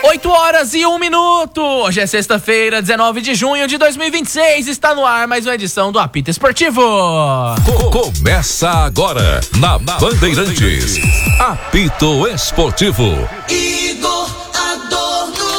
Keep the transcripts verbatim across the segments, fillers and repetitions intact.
oito horas e um minuto. Hoje é sexta-feira, dezenove de junho de dois mil e vinte e seis. Está no ar mais uma edição do Apito Esportivo. Co- começa agora na, na Bandeirantes. Apito Esportivo. Igor Adorno.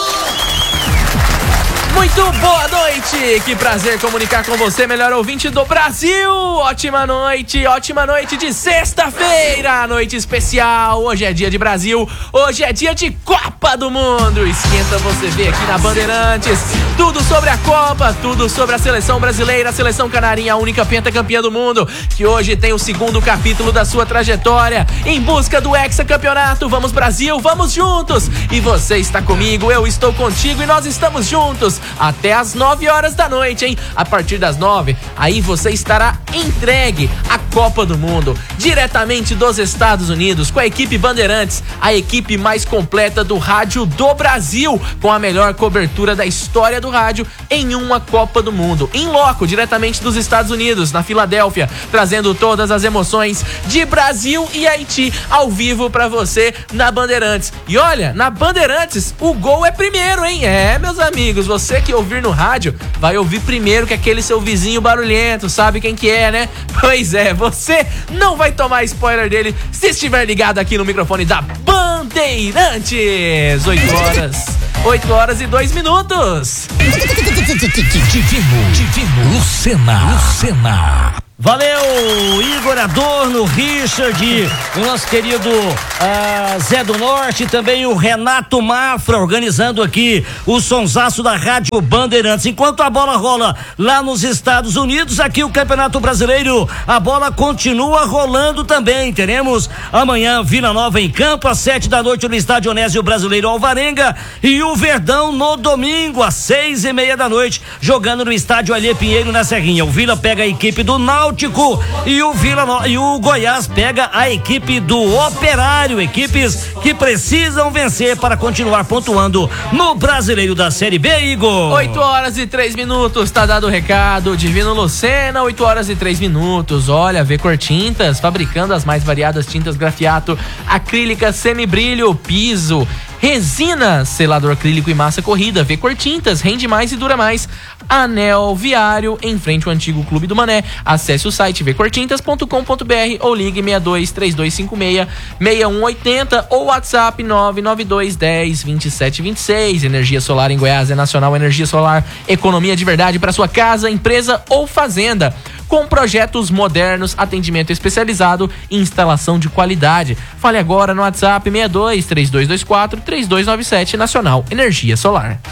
Muito boa noite, que prazer comunicar com você, melhor ouvinte do Brasil. Ótima noite, ótima noite de sexta-feira, noite especial. Hoje é dia de Brasil, hoje é dia de Copa do Mundo. Esquenta você vê aqui na Bandeirantes, tudo sobre a Copa, tudo sobre a seleção brasileira, a seleção canarinha, a única pentacampeã do mundo, que hoje tem o segundo capítulo da sua trajetória, em busca do hexacampeonato. Vamos Brasil, vamos juntos. E você está comigo, eu estou contigo e nós estamos juntos até as nove horas da noite, hein? A partir das nove, aí você estará entregue à Copa do Mundo, diretamente dos Estados Unidos, com a equipe Bandeirantes, a equipe mais completa do rádio do Brasil, com a melhor cobertura da história do rádio em uma Copa do Mundo, em loco, diretamente dos Estados Unidos, na Filadélfia, trazendo todas as emoções de Brasil e Haiti ao vivo pra você na Bandeirantes. E olha, na Bandeirantes, o gol é primeiro, hein? É, meus amigos, você que ouvir no rádio, vai ouvir primeiro que aquele seu vizinho barulhento, sabe quem que é, né? Pois é, você não vai tomar spoiler dele se estiver ligado aqui no microfone da Bandeirantes. oito horas, oito horas e dois minutos. Divino, Divino, Lucena, Lucena. Valeu, Igor Adorno, Richard, o nosso querido uh, Zé do Norte, também o Renato Mafra, organizando aqui o sonsaço da Rádio Bandeirantes. Enquanto a bola rola lá nos Estados Unidos, aqui o Campeonato Brasileiro, a bola continua rolando também. Teremos amanhã Vila Nova em campo, às sete da noite no Estádio Onésio Brasileiro Alvarenga, e o Verdão no domingo, às seis e meia da noite, jogando no Estádio Alê Pinheiro na Serrinha. O Vila pega a equipe do Náutico e o Vila no... e o Goiás pega a equipe do Operário, equipes que precisam vencer para continuar pontuando no Brasileiro da Série B, Igor. oito horas e três minutos, tá dado o recado. Divino Lucena, oito horas e três minutos. Olha, Vecor Tintas, fabricando as mais variadas tintas grafiato, acrílica, semibrilho, piso, resina, selador acrílico e massa corrida. Vecor Tintas, rende mais e dura mais. Anel Viário, em frente ao antigo Clube do Mané. Acesse o site vecor tintas ponto com ponto b r ou ligue seis dois três dois cinco seis seis um oito zero ou WhatsApp nove nove dois dez vinte e sete vinte e seis. Energia solar em Goiás é Nacional Energia Solar, economia de verdade para sua casa, empresa ou fazenda, com projetos modernos, atendimento especializado e instalação de qualidade. Fale agora no WhatsApp seis dois três dois dois quatro três dois nove sete. Nacional Energia Solar.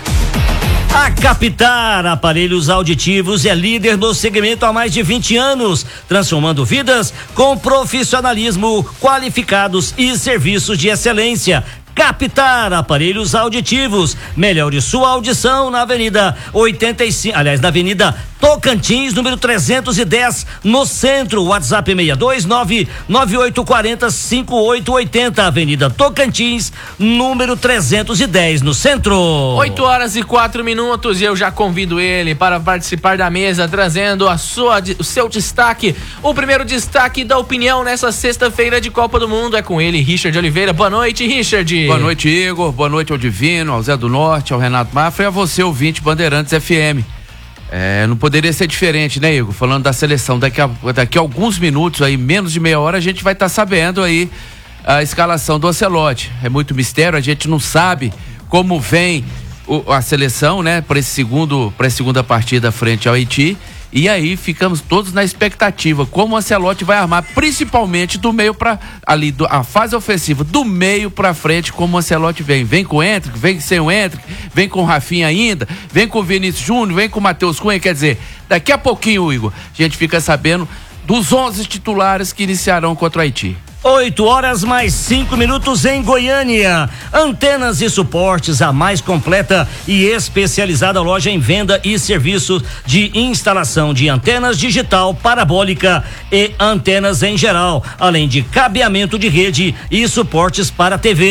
A Captar Aparelhos Auditivos é líder no segmento há mais de vinte anos, transformando vidas com profissionalismo, qualificados e serviços de excelência. Captar Aparelhos Auditivos, melhore sua audição na Avenida oitenta e cinco, aliás, na Avenida Tocantins, número trezentos e dez, no centro. WhatsApp seis dois nove nove oito quatro zero cinco oito oito zero, Avenida Tocantins, número trezentos e dez, no centro. oito horas e quatro minutos e eu já convido ele para participar da mesa, trazendo a sua, o seu destaque. O primeiro destaque da opinião nessa sexta-feira de Copa do Mundo é com ele, Richard Oliveira. Boa noite, Richard. Boa noite, Igor. Boa noite ao Divino, ao Zé do Norte, ao Renato Mafra e a você, ouvinte Bandeirantes F M. É, não poderia ser diferente, né, Igor? Falando da seleção, daqui a, daqui a alguns minutos, aí, menos de meia hora, a gente vai estar tá sabendo aí a escalação do Ancelotti. É muito mistério, a gente não sabe como vem o, a seleção, né, para esse segundo, para a segunda partida frente ao Haiti. E aí ficamos todos na expectativa como o Ancelotti vai armar, principalmente do meio para ali, do, a fase ofensiva do meio para frente, como o Ancelotti vem, vem com o Endrick, vem sem o Endrick, vem com o Rafinha ainda, vem com o Vinícius Júnior, vem com o Matheus Cunha. Quer dizer, daqui a pouquinho, Igor, a gente fica sabendo dos onze titulares que iniciarão contra o Haiti. oito horas mais cinco minutos em Goiânia. Antenas e Suportes, a mais completa e especializada loja em venda e serviços de instalação de antenas digital, parabólica e antenas em geral, além de cabeamento de rede e suportes para T V.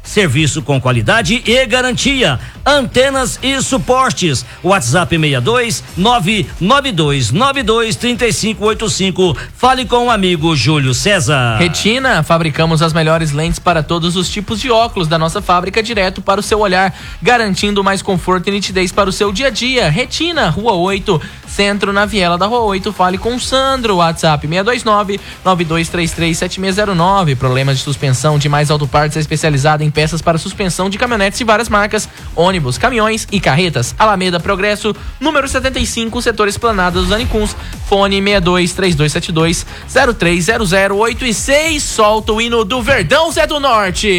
serviço com qualidade e garantia. Antenas e suportes. WhatsApp seis dois nove nove dois nove dois três cinco oito cinco. Fale com o amigo Júlio César. Retina, fabricamos as melhores lentes para todos os tipos de óculos da nossa fábrica, direto para o seu olhar, garantindo mais conforto e nitidez para o seu dia a dia. Retina, Rua oito, Centro, na Viela da Rua oito. Fale com o Sandro. WhatsApp seis dois nove nove dois três três sete seis zero nove. Problemas de suspensão de Mais Auto Parts, é especializada em peças para suspensão de caminhonetes e várias marcas, ônibus, caminhões e carretas. Alameda Progresso, número setenta e cinco, setor Esplanada dos Anicuns. Fone seis dois três dois sete dois zero três zero zero oito e seis. Solta o hino do Verdão, Zé do Norte.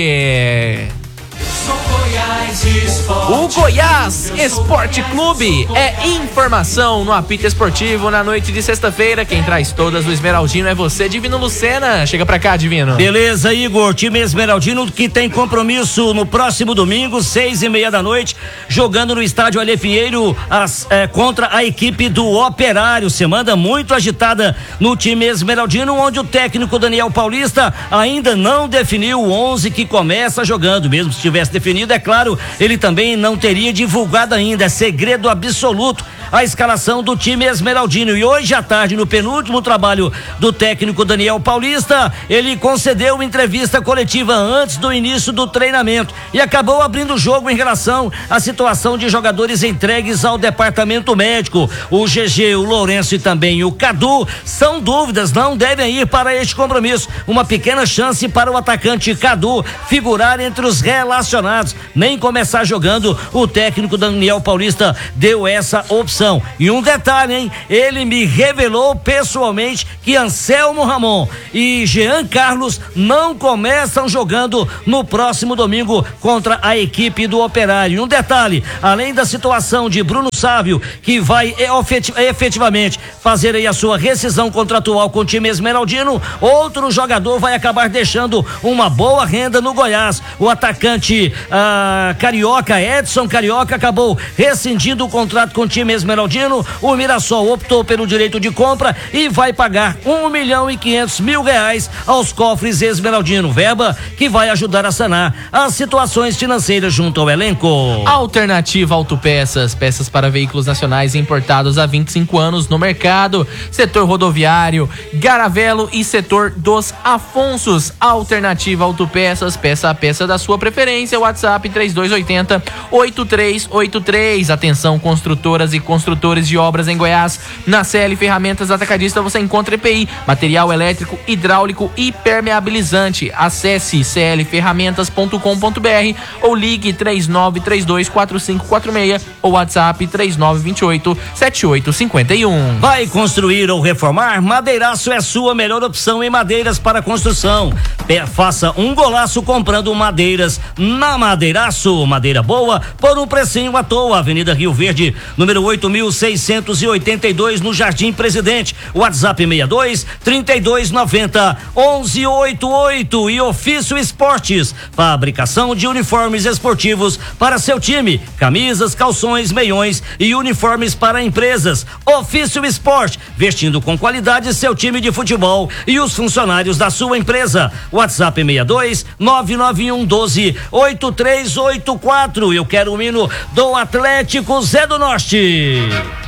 O Goiás Esporte Clube é informação no apito esportivo na noite de sexta-feira. Quem traz todas do Esmeraldino é você, Divino Lucena. Chega pra cá, Divino. Beleza, Igor. Time Esmeraldino que tem compromisso no próximo domingo, seis e meia da noite, jogando no estádio Alê Pinheiro as, é, contra a equipe do Operário. Semana muito agitada no time Esmeraldino, onde o técnico Daniel Paulista ainda não definiu o onze que começa jogando. Mesmo se tivesse definido, é claro, ele também não teria divulgado ainda, é segredo absoluto a escalação do time Esmeraldino. E hoje à tarde, no penúltimo trabalho do técnico Daniel Paulista, ele concedeu uma entrevista coletiva antes do início do treinamento e acabou abrindo o jogo em relação à situação de jogadores entregues ao departamento médico. O G G, o Lourenço e também o Cadu são dúvidas, não devem ir para este compromisso. Uma pequena chance para o atacante Cadu figurar entre os relacionados, nem começar jogando. O técnico Daniel Paulista deu essa opção. E um detalhe, hein? Ele me revelou pessoalmente que Anselmo Ramon e Jean Carlos não começam jogando no próximo domingo contra a equipe do Operário. E um detalhe, além da situação de Bruno Sávio, que vai efetivamente fazer aí a sua rescisão contratual com o time Esmeraldino, outro jogador vai acabar deixando uma boa renda no Goiás. O atacante ah, Carioca, Edson Carioca, acabou rescindindo o contrato com o time Esmeraldino. O Mirassol optou pelo direito de compra e vai pagar um milhão e quinhentos mil reais aos cofres Esmeraldino, verba que vai ajudar a sanar as situações financeiras junto ao elenco. Alternativa Autopeças, peças para veículos nacionais importados há vinte e cinco anos no mercado, setor rodoviário, Garavelo e setor dos Afonsos. Alternativa Autopeças, peça a peça da sua preferência. WhatsApp três dois oito zero oito três oito três. Atenção, construtoras e construtores de obras em Goiás. Na C L Ferramentas Atacadista você encontra E P I, material elétrico, hidráulico e permeabilizante. Acesse c l ferramentas ponto com ponto b r ou ligue três nove três dois quatro cinco quatro seis ou WhatsApp três nove dois oito sete oito cinco um. Vai construir ou reformar? Madeiraço é sua melhor opção em madeiras para construção. Faça um golaço comprando madeiras na Madeiraço. Madeira boa por um precinho à toa. Avenida Rio Verde, número oito mil seiscentos e oitenta e dois, no Jardim Presidente. WhatsApp seis dois trinta dois noventa onze oitenta e oito. E Ofício Esportes, fabricação de uniformes esportivos para seu time, camisas, calções, meiões e uniformes para empresas. Ofício Esporte, vestindo com qualidade seu time de futebol e os funcionários da sua empresa. WhatsApp seis dois nove nove um doze oito três oito quatro. Eu quero o hino do Atlético Zé do Norte.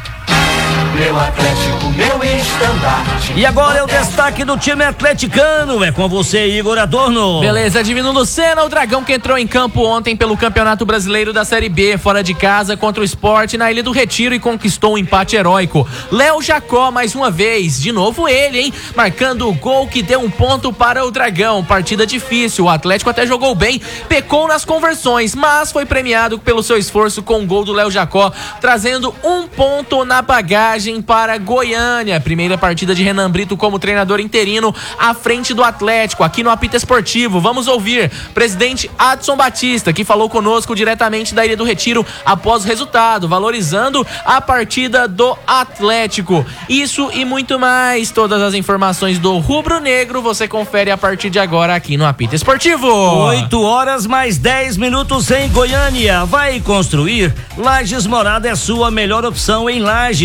Meu Atlético, meu estandarte. E agora é o destaque do time atleticano. É com você, Igor Adorno. Beleza, Divino Lucena. O Dragão que entrou em campo ontem pelo Campeonato Brasileiro da Série B, fora de casa contra o Sport na Ilha do Retiro, e conquistou um empate heróico. Léo Jacó, mais uma vez, de novo ele, hein? Marcando o gol que deu um ponto para o Dragão. Partida difícil, o Atlético até jogou bem, pecou nas conversões, mas foi premiado pelo seu esforço com o gol do Léo Jacó, trazendo um ponto na bagagem para Goiânia. Primeira partida de Renan Brito como treinador interino à frente do Atlético, aqui no Apito Esportivo. Vamos ouvir presidente Adson Batista, que falou conosco diretamente da Ilha do Retiro após o resultado, valorizando a partida do Atlético. Isso e muito mais, todas as informações do Rubro Negro você confere a partir de agora aqui no Apito Esportivo. oito horas mais dez minutos em Goiânia. Vai construir? Lages Morada é sua melhor opção em Lages.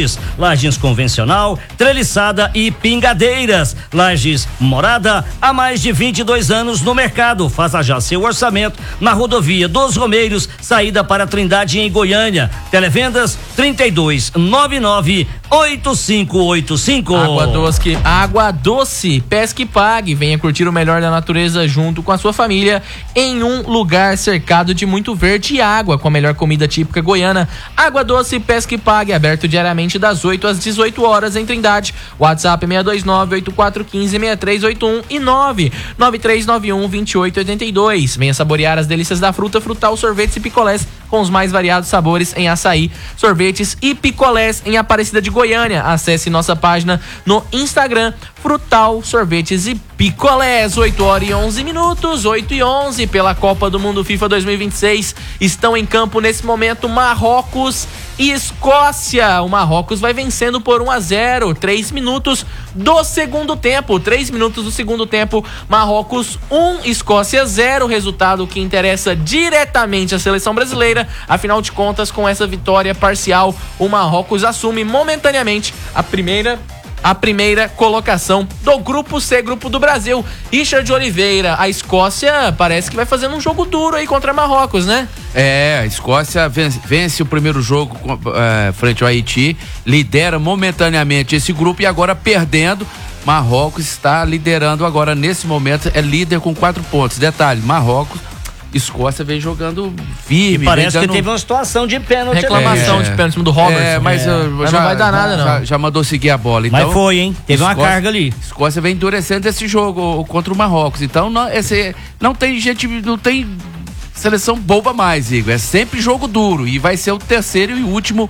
lajes convencional, treliçada e pingadeiras. Lajes Morada, há mais de vinte e dois anos no mercado. Faça já seu orçamento na rodovia dos Romeiros, saída para Trindade em Goiânia. Televendas trinta e dois, noventa e nove, oitenta e cinco oitenta e cinco. Água doce, água doce, pesque e pague. Venha curtir o melhor da natureza junto com a sua família em um lugar cercado de muito verde e água, com a melhor comida típica goiana. Água doce, pesque e pague, aberto diariamente das oito às dezoito horas em Trindade. WhatsApp seis dois nove, oito quatro um cinco, seis três oito um e nove nove três nove um, dois oito oito dois. Venha saborear as delícias da fruta, frutal, sorvetes e picolés com os mais variados sabores em açaí, sorvetes e picolés em Aparecida de Goiânia. Acesse nossa página no Instagram, Frutal, Sorvetes e Picolés. oito horas e onze minutos, oito e onze, pela Copa do Mundo FIFA dois mil e vinte e seis. Estão em campo nesse momento Marrocos e Escócia. O Marrocos vai vencendo por um a zero, três minutos do segundo tempo. três minutos do segundo tempo, Marrocos um, Escócia zero. Resultado que interessa diretamente a seleção brasileira. Afinal de contas, com essa vitória parcial, o Marrocos assume momentaneamente a primeira a primeira colocação do Grupo C, Grupo do Brasil. Richard Oliveira, a Escócia parece que vai fazendo um jogo duro aí contra Marrocos, né? É, a Escócia vence, vence o primeiro jogo é, frente ao Haiti, lidera momentaneamente esse grupo e agora perdendo, Marrocos está liderando agora nesse momento, é líder com quatro pontos. Detalhe, Marrocos, Escócia vem jogando firme. E parece dando... que teve uma situação de pênalti. Reclamação é, de pênalti do Robertson. É, mas, é. Eu, mas já, não vai dar nada, já, não. Já, já mandou seguir a bola. Então, mas foi, hein? Teve Escócia, uma carga ali. Escócia vem endurecendo esse jogo contra o Marrocos. Então, não, esse, não tem gente, não tem seleção boba mais, Igor. É sempre jogo duro. E vai ser o terceiro e último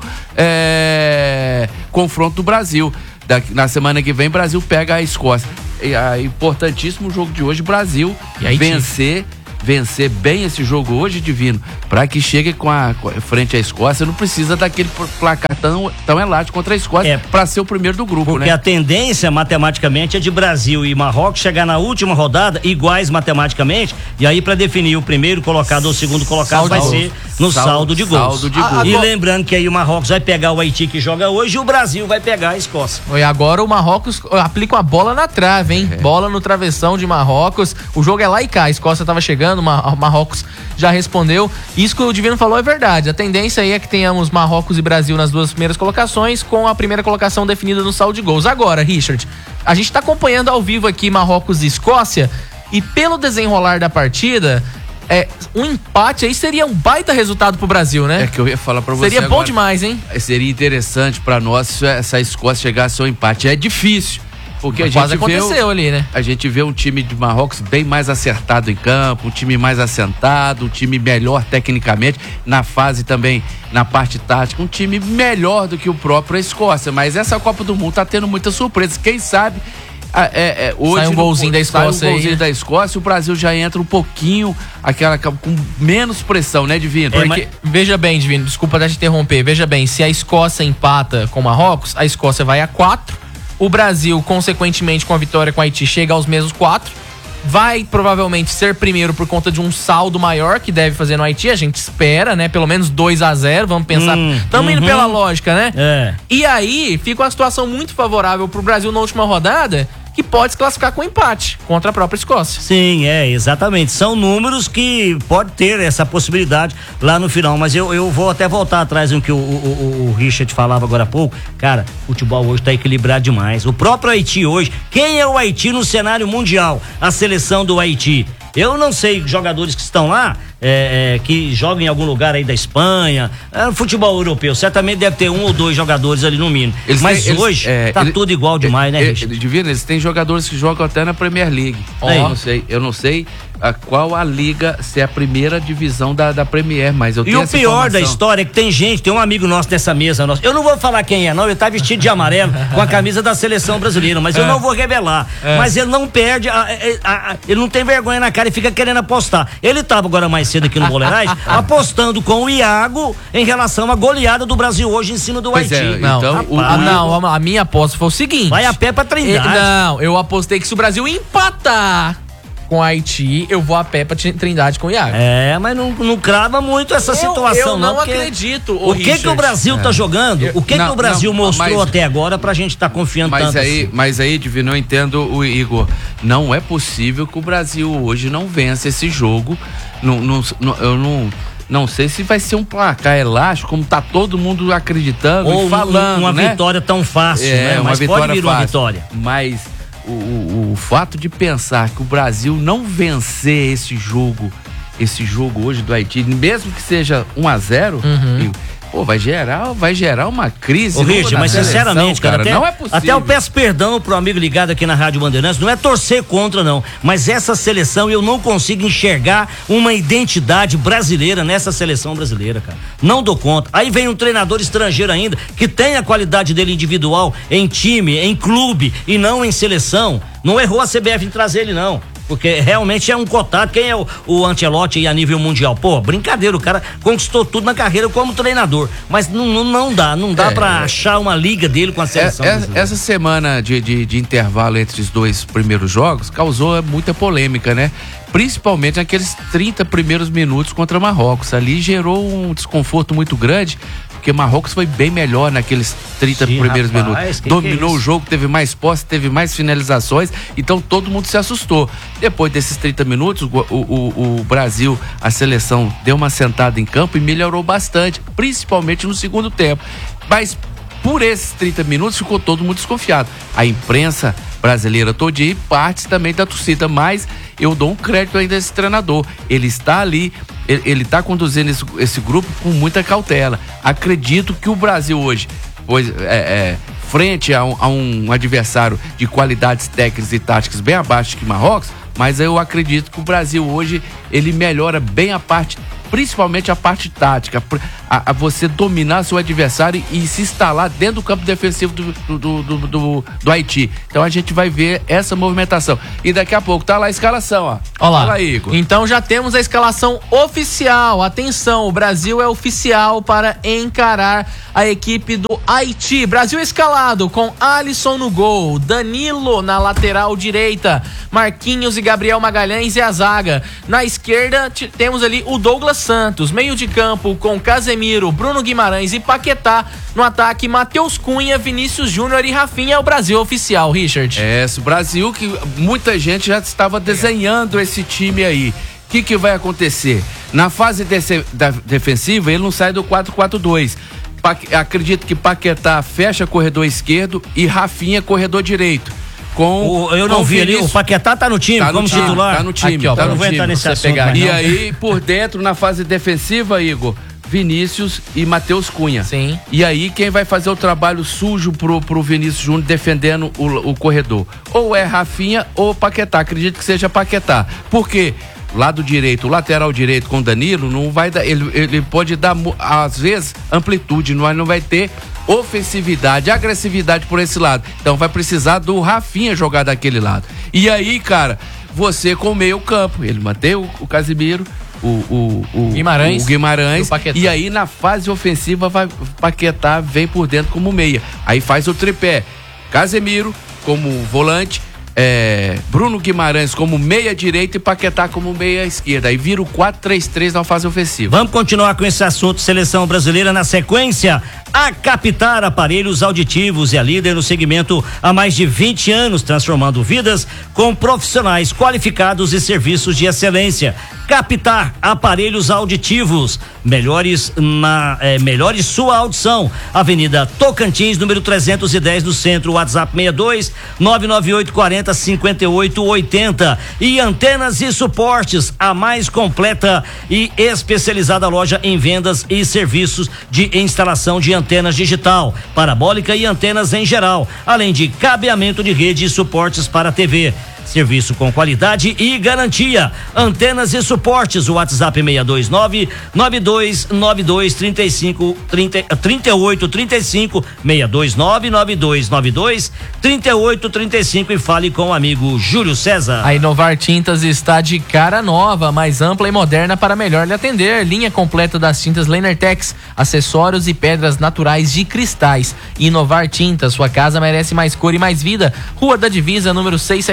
é, confronto do Brasil. Da, na semana que vem, o Brasil pega a Escócia. E, a, importantíssimo jogo de hoje, Brasil e aí, vencer. vencer bem esse jogo hoje, Divino, para que chegue com a com, frente à Escócia, não precisa daquele placar tão, tão elástico contra a Escócia é, para ser o primeiro do grupo, porque né? a tendência matematicamente é de Brasil e Marrocos chegar na última rodada iguais matematicamente, e aí para definir o primeiro colocado ou o segundo colocado saldo vai ser no saldo, saldo de gols. Saldo de gols. E lembrando que aí o Marrocos vai pegar o Haiti que joga hoje e o Brasil vai pegar a Escócia. E agora o Marrocos aplica uma bola na trave, hein? É. Bola no travessão de Marrocos. O jogo é lá e cá. A Escócia tava chegando, o Marrocos já respondeu. Isso que o Divino falou é verdade. A tendência aí é que tenhamos Marrocos e Brasil nas duas primeiras colocações, com a primeira colocação definida no saldo de gols. Agora, Richard, a gente tá acompanhando ao vivo aqui Marrocos e Escócia, e pelo desenrolar da partida, é, um empate aí seria um baita resultado pro Brasil, né? É que eu ia falar pra você Seria agora, bom demais, hein? Seria interessante pra nós se essa Escócia chegasse ao empate. É difícil. Porque a quase gente aconteceu vê o, ali, né? A gente vê um time de Marrocos bem mais acertado em campo, um time mais assentado, um time melhor tecnicamente, na fase também, na parte tática, um time melhor do que o próprio Escócia. Mas essa Copa do Mundo tá tendo muitas surpresas. Quem sabe é, é, hoje sai um golzinho no, da Escócia, sai um golzinho aí, da Escócia, o Brasil já entra um pouquinho aquela com menos pressão, né, Divino? Porque, é, mas... veja bem, Divino, desculpa até te interromper, veja bem, se a Escócia empata com o Marrocos, a Escócia vai a quatro. O Brasil, consequentemente, com a vitória com o Haiti, chega aos mesmos quatro. Vai provavelmente ser primeiro por conta de um saldo maior que deve fazer no Haiti. A gente espera, né? Pelo menos dois a zero. Vamos pensar. Estamos hum, indo uhum. pela lógica, né? É. E aí, fica uma situação muito favorável pro Brasil na última rodada, que pode se classificar com empate contra a própria Escócia. Sim, é, exatamente. São números que pode ter essa possibilidade lá no final, mas eu, eu vou até voltar atrás no que o, o, o Richard falava agora há pouco. Cara, o futebol hoje tá equilibrado demais. O próprio Haiti hoje, quem é o Haiti no cenário mundial? A seleção do Haiti. Eu não sei jogadores que estão lá, é, é, que jogam em algum lugar aí da Espanha, é, futebol europeu, certamente deve ter um ou dois jogadores ali no mínimo. Eles Mas têm, hoje eles, é, tá ele, tudo igual demais, né, Richard? Divino, eles têm jogadores que jogam até na Premier League. Oh. Eu não sei, eu não sei a qual a liga, se é a primeira divisão da, da Premier, mas eu tenho E o pior informação. da história é que tem gente, tem um amigo nosso nessa mesa nossa, eu não vou falar quem é não, ele tá vestido de amarelo com a camisa da seleção brasileira, mas é. eu não vou revelar, é. mas ele não perde, a, a, a, ele não tem vergonha na cara e fica querendo apostar. Ele tava agora mais cedo aqui no Boleiragem apostando com o Iago em relação à goleada do Brasil hoje em cima do pois Haiti. É, não, então, o, a, não, a minha aposta foi o seguinte: vai a pé pra Trindade. Não, eu apostei que se o Brasil empatar com Haiti, eu vou a pé pra Trindade com o Iago. É, mas não, não crava muito essa eu, situação, eu não. não. Eu não acredito, O que Richard. que o Brasil é. tá jogando? O que não, que o Brasil não, mostrou mas, até agora pra gente tá confiando mas tanto aí, assim? Mas aí, Divino, eu entendo o Igor. Não é possível que o Brasil hoje não vença esse jogo. Não, não, não, eu não... Não sei se vai ser um placar elástico, como tá todo mundo acreditando Ou e falando, uma né? vitória tão fácil, é, né? Uma Mas vitória pode vir fácil. uma vitória. Mas o, o, o fato de pensar que o Brasil não vencer esse jogo, esse jogo hoje do Haiti, mesmo que seja um a zero, Uhum. pô, vai gerar, vai gerar uma crise. Ô, Rich, mas seleção, sinceramente, cara, até, não é possível. até eu peço perdão pro amigo ligado aqui na Rádio Bandeirantes, não é torcer contra, não, mas essa seleção eu não consigo enxergar uma identidade brasileira nessa seleção brasileira, cara. Não dou conta. Aí vem um treinador estrangeiro ainda, que tem a qualidade dele individual em time, em clube e não em seleção. Não errou a C B F em trazer ele, não. Porque realmente é um cotado. Quem é o, o Ancelotti aí a nível mundial? Pô, brincadeira, o cara conquistou tudo na carreira como treinador. Mas não, não, não dá, não dá É, pra é, achar uma liga dele com a seleção. É, é, brasileira. essa semana de, de, de intervalo entre os dois primeiros jogos causou muita polêmica, né? Principalmente naqueles trinta primeiros minutos contra Marrocos. Ali gerou um desconforto muito grande, porque Marrocos foi bem melhor naqueles trinta Sim, primeiros rapaz, minutos. que Dominou que é o isso? jogo, teve mais posse, teve mais finalizações, então todo mundo se assustou. Depois desses trinta minutos, o, o, o Brasil, a seleção, deu uma sentada em campo e melhorou bastante, principalmente no segundo tempo. Mas por esses trinta minutos ficou todo mundo desconfiado. A imprensa brasileira todinha e partes também da torcida, mas eu dou um crédito ainda a esse treinador. Ele está ali, ele, ele está conduzindo esse, esse grupo com muita cautela. Acredito que o Brasil hoje, pois, é, é, frente a um, a um adversário de qualidades técnicas e táticas bem abaixo que Marrocos, mas eu acredito que o Brasil hoje, ele melhora bem a parte, principalmente a parte tática, a, a você dominar seu adversário e se instalar dentro do campo defensivo do, do, do, do, do Haiti. Então a gente vai ver essa movimentação. E daqui a pouco tá lá a escalação, ó. Olha lá. Fala aí, Igor. Então já temos a escalação oficial. Atenção, o Brasil é oficial para encarar a equipe do Haiti. Brasil escalado com Alisson no gol, Danilo na lateral direita, Marquinhos e Gabriel Magalhães e a zaga. Na esquerda t- temos ali o Douglas Santos, meio de campo com Casemiro, Bruno Guimarães e Paquetá. No ataque, Matheus Cunha, Vinícius Júnior e Rafinha. É o Brasil oficial, Richard. É, esse Brasil que muita gente já estava desenhando esse time aí. O que, que vai acontecer? Na fase desse, da defensiva, ele não sai do quatro quatro dois. Pa, acredito que Paquetá fecha corredor esquerdo e Rafinha corredor direito. Com, O- eu não com vi ali, Vinícius- o Paquetá tá no time, Tá no como time, titular. tá no time, Aqui, ó, tá eu no não vou time. entrar nesse Você assunto pegar mais E não. aí, por dentro, na fase defensiva, Igor, Vinícius e Matheus Cunha. Sim. E aí, quem vai fazer o trabalho sujo pro, pro Vinícius Júnior defendendo o, o corredor? Ou é Rafinha ou Paquetá. Acredito que seja Paquetá. Por quê? Lado direito, o lateral direito com Danilo, não vai dar. Ele, ele pode dar, às vezes, amplitude, mas não vai ter ofensividade, agressividade por esse lado. Então vai precisar do Rafinha jogar daquele lado. E aí, cara, você com o meio campo, ele mantém o, o Casemiro, o, o, o Guimarães, o Guimarães e o Paquetá. e aí na fase ofensiva vai, o Paquetá vem por dentro como meia. Aí faz o tripé, Casemiro como volante, é, Bruno Guimarães como meia direita e Paquetá como meia esquerda. Aí vira o quatro três três na fase ofensiva. Vamos continuar com esse assunto, seleção brasileira na sequência. A Captar Aparelhos Auditivos é a líder no segmento há mais de vinte anos, transformando vidas com profissionais qualificados e serviços de excelência. Captar Aparelhos Auditivos, melhores na eh, melhores sua audição. Avenida Tocantins, número trezentos e dez, no centro. WhatsApp sessenta e dois, nove nove oito quatro zero, cinquenta e oito oitenta. E Antenas e Suportes, a mais completa e especializada loja em vendas e serviços de instalação de antenas digital, parabólica e antenas em geral, além de cabeamento de rede e suportes para T V. Serviço com qualidade e garantia. Antenas e Suportes, o WhatsApp seis dois nove, nove dois nove dois, três cinco, trinta e oito trinta e cinco, seis dois nove, nove dois nove dois, trinta e oito trinta e cinco e fale com o amigo Júlio César. A Inovar Tintas está de cara nova, mais ampla e moderna para melhor lhe atender. Linha completa das tintas Lenertex, acessórios e pedras naturais de cristais. Inovar Tintas, sua casa merece mais cor e mais vida. Rua da Divisa, número seiscentos e setenta e quatro,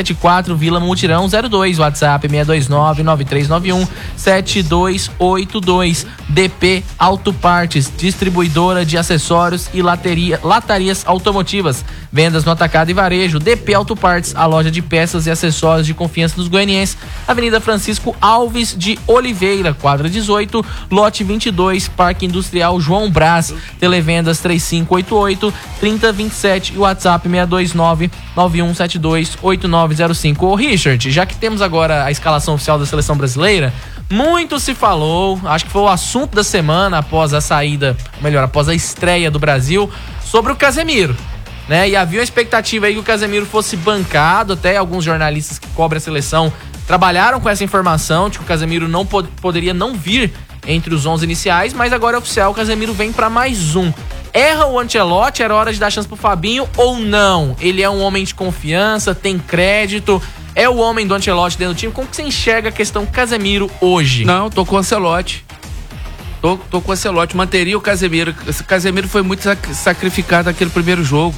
quatro, Vila Mutirão zero dois, WhatsApp seis dois nove, nove três nove um, sete dois oito dois. D P Auto Partes, distribuidora de acessórios e lateria, latarias automotivas, vendas no atacado e varejo. D P Auto Partes, a loja de peças e acessórios de confiança dos goianienses, Avenida Francisco Alves de Oliveira, quadra dezoito, lote vinte e dois, Parque Industrial João Brás. Televendas três cinco oito oito, três zero dois sete e WhatsApp seis dois nove, nove um sete dois, oito nove zero cinco. Ô Richard, já que temos agora a escalação oficial da seleção brasileira, muito se falou, acho que foi o assunto da semana após a saída, melhor, após a estreia do Brasil, sobre o Casemiro, né? E havia uma expectativa aí que o Casemiro fosse bancado, até alguns jornalistas que cobrem a seleção trabalharam com essa informação de que o Casemiro não pod- poderia não vir entre os onze iniciais, mas agora é oficial, o Casemiro vem para mais um. Erra o Ancelotti, era hora de dar chance pro Fabinho ou não? Ele é um homem de confiança, tem crédito, é o homem do Ancelotti dentro do time. Como que você enxerga a questão Casemiro hoje? Não, tô com o Ancelotti. Tô, tô com o Ancelotti. Manteria o Casemiro. Esse Casemiro foi muito sac- sacrificado naquele primeiro jogo.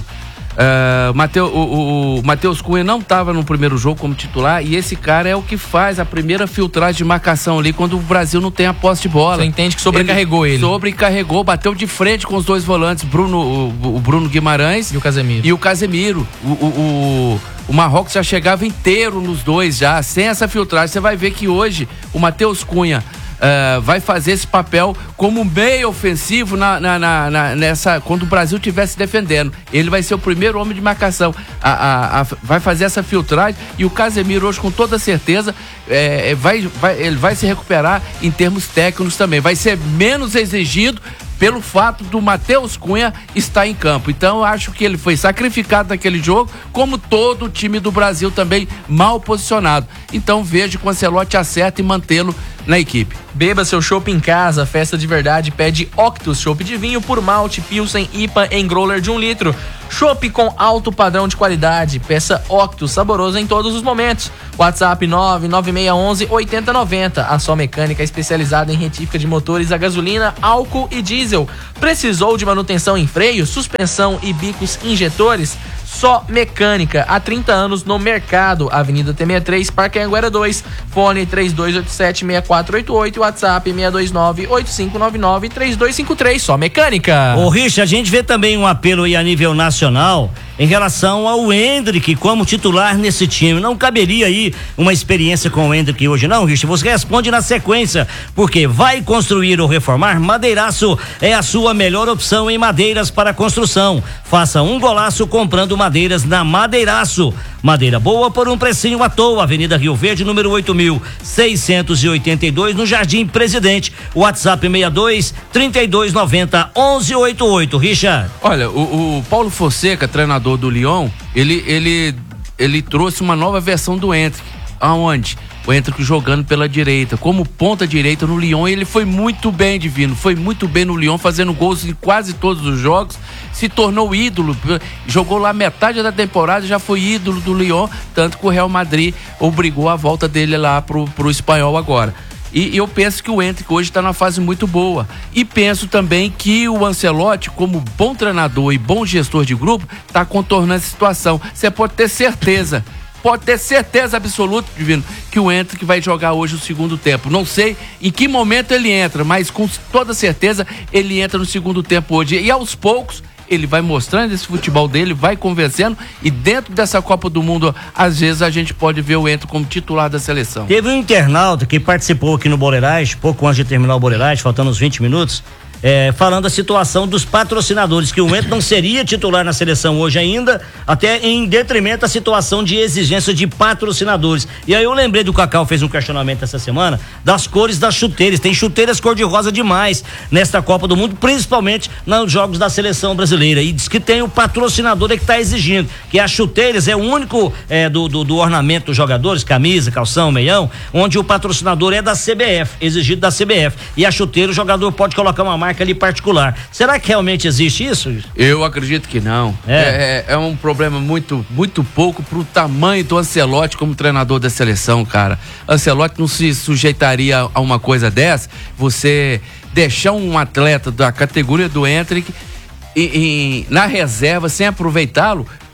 Uh, Mateu, o, o, o Matheus Cunha não estava no primeiro jogo como titular e esse cara é o que faz a primeira filtragem de marcação ali quando o Brasil não tem a posse de bola. Você entende que sobrecarregou ele? ele. Sobrecarregou, bateu de frente com os dois volantes, Bruno, o, o Bruno Guimarães e o Casemiro. E o Casemiro. O, o, o, o Marrocos já chegava inteiro nos dois já, sem essa filtragem. Você vai ver que hoje o Matheus Cunha Uh, vai fazer esse papel como meio ofensivo na, na, na, na, nessa, quando o Brasil estiver se defendendo. Ele vai ser o primeiro homem de marcação, a, a, a, vai fazer essa filtragem e o Casemiro hoje com toda certeza é, vai, vai, ele vai se recuperar em termos técnicos também, vai ser menos exigido pelo fato do Matheus Cunha estar em campo. Então eu acho que ele foi sacrificado naquele jogo, como todo o time do Brasil também mal posicionado. Então vejo que o Ancelotti acerta em mantê-lo na equipe. Beba seu chopp em casa, festa de verdade, pede Octus, chopp de vinho por malte, Pilsen, I P A em growler de um litro. Chopp com alto padrão de qualidade, peça Octus, saboroso em todos os momentos. WhatsApp nove nove seis um um, oito zero nove zero, a sua mecânica especializada em retífica de motores a gasolina, álcool e diesel. Precisou de manutenção em freio, suspensão e bicos injetores? Só Mecânica, há trinta anos no mercado. Avenida T sessenta e três, Parque Anguera dois, fone três dois oito sete, seis quatro oito oito, WhatsApp seis dois nove, oito cinco nove nove, três dois cinco três. Só Mecânica. Ô Richard, a gente vê também um apelo aí a nível nacional em relação ao Endrick como titular nesse time. Não caberia aí uma experiência com o Endrick hoje, não, Richard? Você responde na sequência, porque vai construir ou reformar? Madeiraço é a sua melhor opção em madeiras para construção. Faça um golaço comprando madeiras na Madeiraço. Madeira boa por um precinho à toa. Avenida Rio Verde, número oito mil seiscentos e oitenta e dois, no Jardim Presidente. WhatsApp seis dois, trinta e dois noventa, onze oitenta e oito. Richard. Olha, o, o Paulo Fonseca, treinador do Lyon, ele, ele, ele trouxe uma nova versão do Endrick. Aonde? O Endrick jogando pela direita, como ponta direita no Lyon. Ele foi muito bem, Divino, foi muito bem no Lyon, fazendo gols em quase todos os jogos, se tornou ídolo, jogou lá metade da temporada, já foi ídolo do Lyon, tanto que o Real Madrid obrigou a volta dele lá pro, pro espanhol agora. E, e eu penso que o Endrick hoje está numa fase muito boa. E penso também que o Ancelotti, como bom treinador e bom gestor de grupo, está contornando essa situação. Você pode ter certeza, pode ter certeza absoluta, Divino, que o Endrick vai jogar hoje o segundo tempo. Não sei em que momento ele entra, mas com toda certeza ele entra no segundo tempo hoje. E aos poucos ele vai mostrando esse futebol dele, vai convencendo, e dentro dessa Copa do Mundo, às vezes a gente pode ver o Endrick como titular da seleção. Teve um internauta que participou aqui no Boleiragem, pouco antes de terminar o Boleiragem, faltando uns vinte minutos, É, falando a situação dos patrocinadores, que o Endrick não seria titular na seleção hoje ainda, até em detrimento da situação de exigência de patrocinadores. E aí eu lembrei do Cacau, fez um questionamento essa semana das cores das chuteiras. Tem chuteiras cor-de-rosa demais nesta Copa do Mundo, principalmente nos jogos da seleção brasileira, e diz que tem o patrocinador é que está exigindo, que as chuteiras é o único é, do, do, do ornamento dos jogadores, camisa, calção, meião, onde o patrocinador é da C B F, exigido da C B F, e a chuteira o jogador pode colocar uma marca ali particular. Será que realmente existe isso? Eu acredito que não. É, é, é um problema muito, muito pouco pro tamanho do Ancelotti como treinador da seleção, cara. Ancelotti não se sujeitaria a uma coisa dessa, você deixar um atleta da categoria do Endrick e, e, na reserva, sem aproveitá-lo,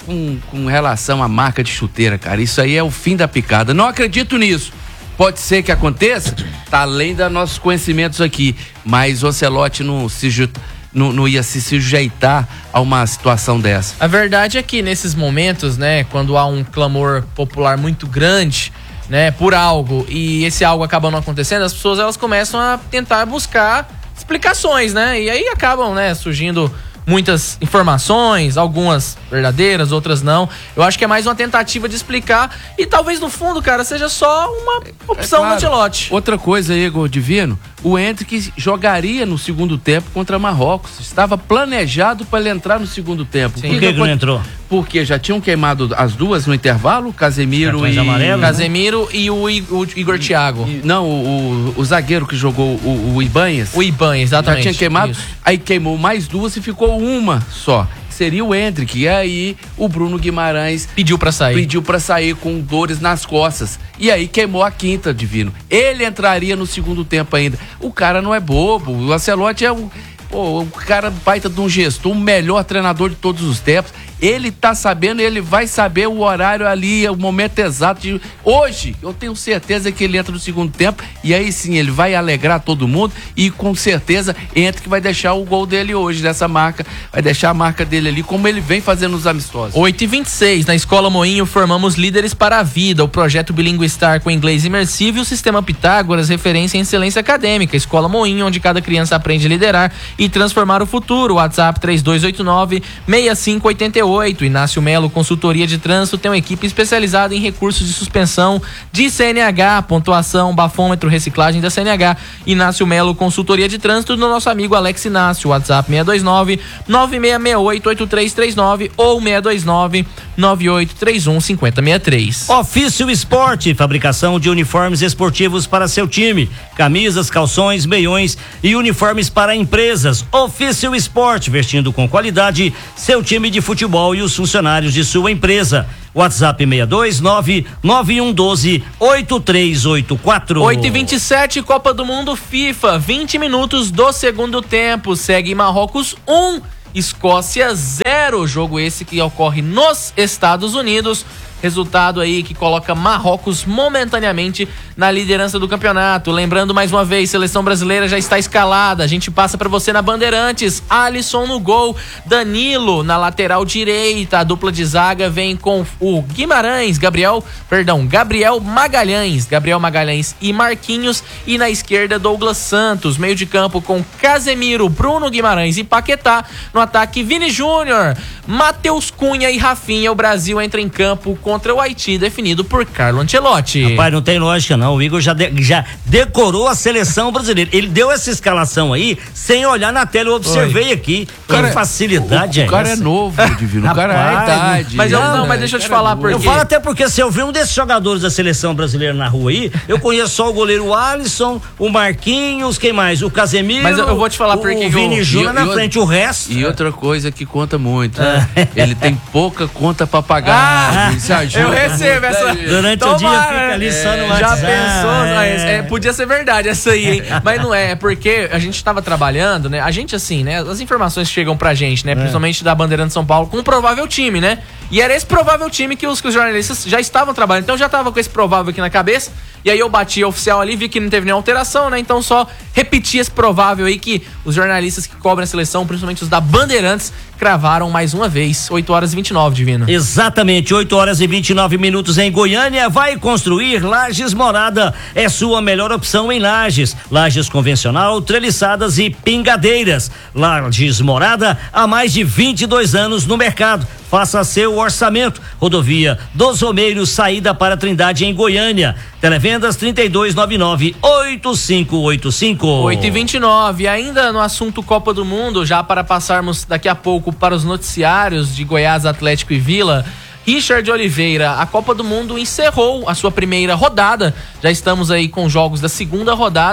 com, com relação à marca de chuteira, cara, isso aí é o fim da picada. Não acredito nisso. Pode ser que aconteça, tá além dos nossos conhecimentos aqui, mas o Ancelotti não, se, não, não ia se sujeitar a uma situação dessa. A verdade é que nesses momentos, né, quando há um clamor popular muito grande, né, por algo, e esse algo acaba não acontecendo, as pessoas elas começam a tentar buscar explicações, né, e aí acabam, né, surgindo muitas informações, algumas verdadeiras, outras não. Eu acho que é mais uma tentativa de explicar e talvez no fundo, cara, seja só uma opção é claro. do Ancelotti. Outra coisa, Igor Divino, o Endrick jogaria no segundo tempo contra Marrocos. Estava planejado para ele entrar no segundo tempo. Sim. Por que, que não entrou? Porque já tinham queimado as duas no intervalo, Casemiro e amarelo, Casemiro né? e o, I, o Igor Thiago. E, não, o, o, o zagueiro que jogou o, o Ibanez. O Ibanez, exatamente. Já tinha queimado, isso. Aí queimou mais duas e ficou uma só. Seria o Endrick. E aí o Bruno Guimarães pediu pra sair. Pediu pra sair com dores nas costas. E aí queimou a quinta, Divino. Ele entraria no segundo tempo ainda. O cara não é bobo. O Ancelotti é um, pô, o cara baita de um gestor, o melhor treinador de todos os tempos. Ele tá sabendo, ele vai saber o horário ali, o momento exato de... Hoje, eu tenho certeza que ele entra no segundo tempo e aí sim, ele vai alegrar todo mundo e com certeza entra que vai deixar o gol dele hoje, dessa marca, vai deixar a marca dele ali, como ele vem fazendo nos amistosos. oito e vinte e seis, na Escola Moinho, formamos líderes para a vida. O projeto Bilingue Star com inglês imersivo e o Sistema Pitágoras, referência em excelência acadêmica. Escola Moinho, onde cada criança aprende a liderar e transformar o futuro. WhatsApp três dois oito nove, seis cinco oito oito. Inácio Melo, consultoria de trânsito, tem uma equipe especializada em recursos de suspensão de C N H, pontuação, bafômetro, reciclagem da C N H. Inácio Melo, consultoria de trânsito, do nosso amigo Alex Inácio. WhatsApp seis dois nove, nove seis seis oito, oito três três nove ou seis dois nove, nove oito três um, cinco zero seis três. Ofício Esporte, fabricação de uniformes esportivos para seu time, camisas, calções, meiões e uniformes para empresas. Ofício Esporte, vestindo com qualidade seu time de futebol e os funcionários de sua empresa. WhatsApp seis dois nove, nove um um dois, oito três oito quatro. oito e vinte e sete, Copa do Mundo FIFA, vinte minutos do segundo tempo. Segue Marrocos um, Escócia zero. Jogo esse que ocorre nos Estados Unidos. Resultado aí que coloca Marrocos momentaneamente na liderança do campeonato. Lembrando mais uma vez, seleção brasileira já está escalada. A gente passa para você na Bandeirantes. Alisson no gol, Danilo na lateral direita. A dupla de zaga vem com o Guimarães, Gabriel, perdão, Gabriel Magalhães, Gabriel Magalhães e Marquinhos. E na esquerda, Douglas Santos. Meio de campo com Casemiro, Bruno Guimarães e Paquetá. No ataque, Vini Júnior, Matheus Cunha e Rafinha. O Brasil entra em campo com contra o Haiti, definido por Carlo Ancelotti. Rapaz, não tem lógica não, o Igor já, de, já decorou a seleção brasileira, ele deu essa escalação aí sem olhar na tela, eu observei Oi. aqui, cara, que facilidade o, o, é o cara essa? é novo, Divino, o cara é idade. Mas, eu, não, mas deixa eu te falar porque... Eu falo até porque se eu ver um desses jogadores da seleção brasileira na rua aí, eu conheço só o goleiro Alisson, o Marquinhos, quem mais? O Casemiro, mas eu, eu vou te falar porque o Vini eu... Júnior na eu, frente, o resto... E outra coisa que conta muito, né? Ele tem pouca conta pra pagar, ah, isso ajuda. Eu recebo essa... Durante Tomara, o dia fica ali só no é, WhatsApp. Já pensou? É. É, podia ser verdade essa aí, hein? Mas não é, é porque a gente tava trabalhando, né? A gente assim, né? As informações chegam pra gente, né? É. Principalmente da Bandeirante de São Paulo, com um provável time, né? E era esse provável time que os, que os jornalistas já estavam trabalhando. Então eu já tava com esse provável aqui na cabeça. E aí eu bati oficial ali, vi que não teve nenhuma alteração, né? Então só repeti esse provável aí que os jornalistas que cobrem a seleção, principalmente os da Bandeirantes, cravaram mais uma vez. oito horas e vinte e nove, Divino. Exatamente, oito horas e vinte e nove minutos em Goiânia. Vai construir Lajes Morada. É sua melhor opção em Lajes. Lajes convencional, treliçadas e pingadeiras. Lajes Morada há mais de vinte e dois anos no mercado. Faça seu orçamento. Rodovia dos Romeiros, saída para Trindade em Goiânia. Televendas trinta e dois noventa e nove, oitenta e cinco oitenta e cinco. oito e vinte e nove. Ainda no assunto Copa do Mundo, já para passarmos daqui a pouco para os noticiários de Goiás, Atlético e Vila. Richard Oliveira, a Copa do Mundo encerrou a sua primeira rodada. Já estamos aí com jogos da segunda rodada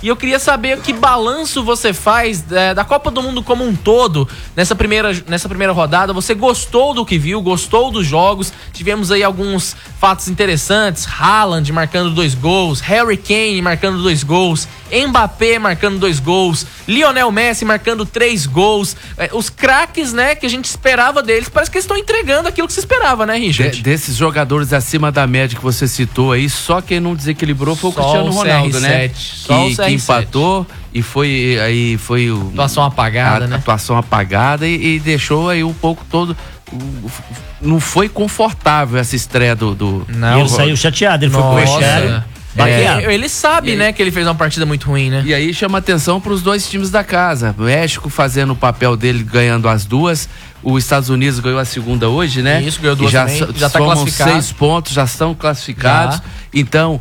E eu queria saber que balanço você faz é, da Copa do Mundo como um todo nessa primeira, nessa primeira rodada. Você gostou do que viu? Gostou dos jogos? Tivemos aí alguns fatos interessantes. Haaland marcando dois gols, Harry Kane marcando dois gols, Mbappé marcando dois gols, Lionel Messi marcando três gols. É, os craques, né, que a gente esperava deles, parece que eles estão entregando aquilo que se esperava, né, Richard? De, desses jogadores acima da média que você citou aí, só quem não desequilibrou foi o Só Cristiano o Ronaldo, C R sete, né? só que, o C R sete. que empatou e foi aí foi o Atuação apagada, a, né? Atuação apagada e, e deixou aí um pouco todo. Não foi confortável essa estreia do. do Não, ele saiu chateado, ele foi pro vestiário. É, ele sabe, E- né, que ele fez uma partida muito ruim, né? E aí chama atenção para os dois times da casa. O México fazendo o papel dele, ganhando as duas. Os Estados Unidos ganhou a segunda hoje, né? Isso, ganhou duas E já, também. so- Já tá somam classificado. seis pontos, já estão classificados. Já. Então,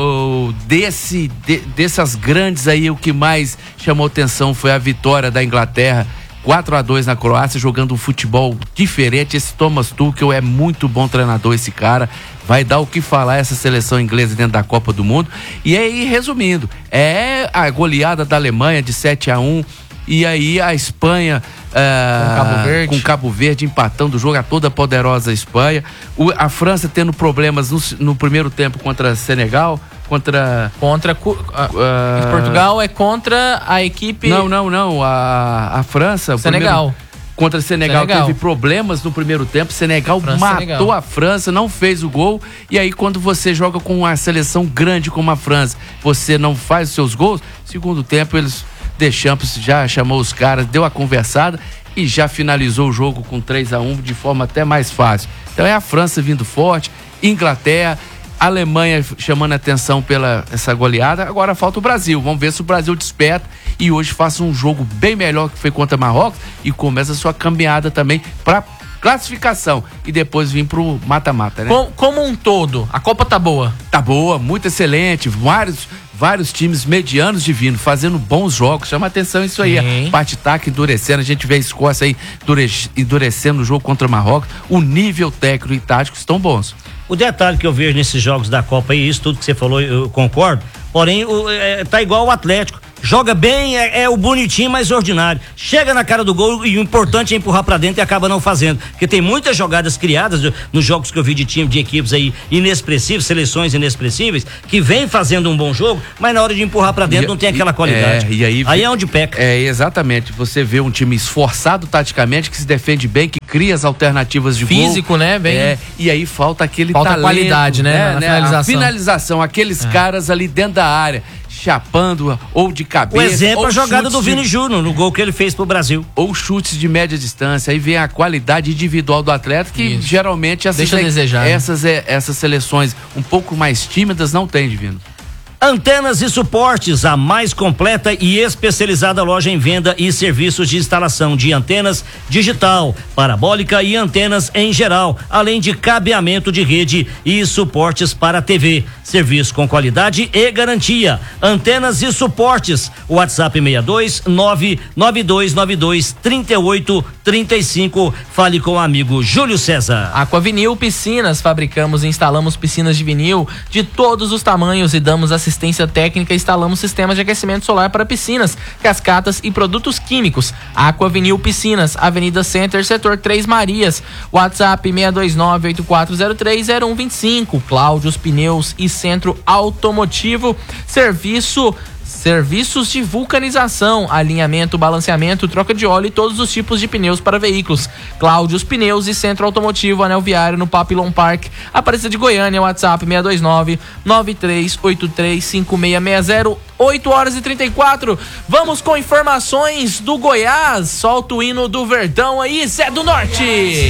o, desse, de- dessas grandes aí, o que mais chamou atenção foi a vitória da Inglaterra. quatro a dois na Croácia, jogando um futebol diferente. Esse Thomas Tuchel é muito bom treinador, esse cara. Vai dar o que falar essa seleção inglesa dentro da Copa do Mundo. E aí, resumindo, é a goleada da Alemanha de sete a um. E aí a Espanha ah, Com Cabo Verde. com Cabo Verde empatando o jogo, a toda poderosa Espanha. O- a França tendo problemas no, no primeiro tempo contra Senegal, contra... Contra. cu- a- ah, Portugal é contra a equipe. Não, não, não. A, a França. o Senegal. primeiro- contra Senegal, Senegal. teve problemas no primeiro tempo. Senegal França, matou Senegal. a França, não fez o gol. E aí, quando você joga com uma seleção grande como a França, você não faz os seus gols. Segundo tempo, eles. Deschamps já chamou os caras, deu a conversada e já finalizou o jogo com três a um de forma até mais fácil. Então é a França vindo forte, Inglaterra, Alemanha chamando a atenção pela essa goleada. Agora falta o Brasil. Vamos ver se o Brasil desperta e hoje faça um jogo bem melhor que foi contra Marrocos e começa a sua caminhada também para classificação e depois vir pro mata-mata, né? Com- como um todo, a Copa tá boa. Tá boa, muito excelente, vários vários times medianos de vindo, fazendo bons jogos, chama atenção isso aí, Sim. a parte tática endurecendo, a gente vê a Escócia aí endure- endurecendo o jogo contra o Marrocos, o nível técnico e tático estão bons. O detalhe que eu vejo nesses jogos da Copa aí, isso tudo que você falou, eu concordo, porém o, é, tá igual o Atlético. Joga bem, é, é o bonitinho, mas ordinário. Chega na cara do gol e o importante é empurrar pra dentro e acaba não fazendo. Porque tem muitas jogadas criadas uh, nos jogos que eu vi de time, de equipes aí inexpressivas, seleções inexpressíveis, que vem fazendo um bom jogo, mas na hora de empurrar pra dentro E- não tem e- aquela qualidade. é, e aí, aí é onde peca. É, exatamente, você vê um time esforçado taticamente, que se defende bem, que cria as alternativas de Físico, gol. né? Bem- É, e aí falta aquele Falta talento, qualidade, né, na finalização. A finalização, aqueles caras ali dentro da área, chapando ou de cabeça. O exemplo é ou a jogada do chutes de- Vini Júnior, no gol que ele fez pro Brasil. ou chutes de média distância, aí vem a qualidade individual do atleta que Isso. geralmente essas, Deixa a desejar, né? essas, é, essas seleções um pouco mais tímidas não tem, Divino. Antenas e Suportes, a mais completa e especializada loja em venda e serviços de instalação de antenas digital, parabólica e antenas em geral, além de cabeamento de rede e suportes para T V. Serviço com qualidade e garantia. Antenas e Suportes. WhatsApp seis dois nove nove dois nove dois três oito três cinco. Fale com o amigo Júlio César. Aquavinil Piscinas, fabricamos e instalamos piscinas de vinil de todos os tamanhos e damos assistência técnica e instalamos sistemas de aquecimento solar para piscinas, cascatas e produtos químicos. Aquavinil Piscinas, Avenida Center, Setor Três Marias. WhatsApp seis dois nove oito quatro zero três zero um dois cinco. Cláudios Pneus e Centro Automotivo. Serviço Serviços de vulcanização, alinhamento, balanceamento, troca de óleo e todos os tipos de pneus para veículos. Cláudios Pneus e Centro Automotivo, Anel Viário, no Papillon Park, Aparecida de Goiânia. WhatsApp seis dois nove nove três oito três cinco seis seis zero. oito horas e trinta e quatro. Vamos com informações do Goiás. Solta o hino do Verdão aí, Zé do Norte.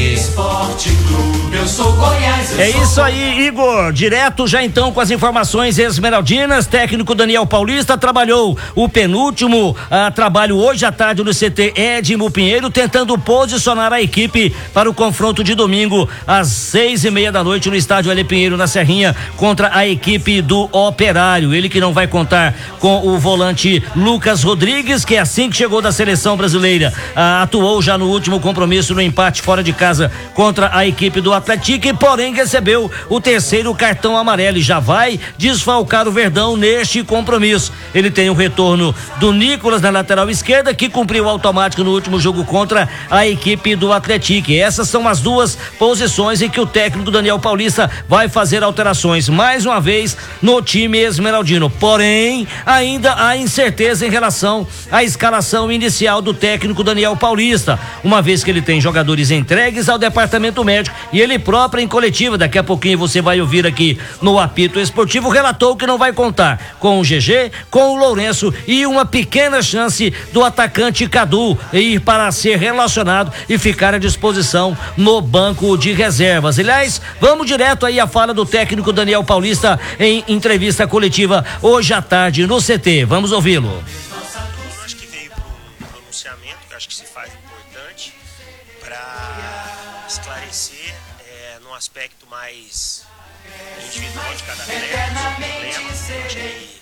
Esporte Clube, eu sou Goiás, eu É sou isso aí, Igor. Direto já então com as informações esmeraldinas. Técnico Daniel Paulista trabalhou o penúltimo ah, trabalho hoje à tarde no C T Edmo Pinheiro, tentando posicionar a equipe para o confronto de domingo às seis e meia da noite no estádio L. Pinheiro, na Serrinha, contra a equipe do Operário. Ele que não vai contar com o volante Lucas Rodrigues, que assim que chegou da seleção brasileira, ah, atuou já no último compromisso no empate fora de casa contra a equipe do Atlético, porém recebeu o terceiro cartão amarelo e já vai desfalcar o Verdão neste compromisso. Ele tem o retorno do Nicolas na lateral esquerda, que cumpriu automático no último jogo contra a equipe do Atlético. Essas são as duas posições em que o técnico Daniel Paulista vai fazer alterações mais uma vez no time esmeraldino. Porém, ainda há incerteza em relação à escalação inicial do técnico Daniel Paulista, uma vez que ele tem jogadores entregues ao departamento médico e ele próprio em coletiva, daqui a pouquinho você vai ouvir aqui no apito esportivo, relatou que não vai contar com o G G, com o Lourenço e uma pequena chance do atacante Cadu ir para ser relacionado e ficar à disposição no banco de reservas. Aliás, vamos direto aí à fala do técnico Daniel Paulista em entrevista coletiva hoje à tarde no C T. Vamos ouvi-lo. Acho que veio para um pronunciamento que acho que se faz importante para esclarecer é, num aspecto mais individual de cada atleta, acho que